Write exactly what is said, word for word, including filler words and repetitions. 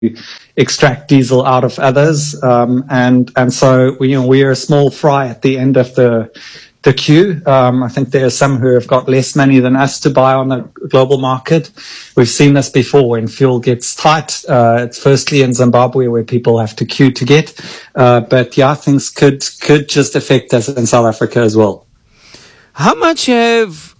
extract diesel out of others, um, and and so we, you know we are a small fry at the end of the the queue. Um, I think there are some who have got less money than us to buy on the global market. We've seen this before when fuel gets tight. Uh, it's firstly in Zimbabwe where people have to queue to get, uh, but yeah, things could could just affect us in South Africa as well. How much have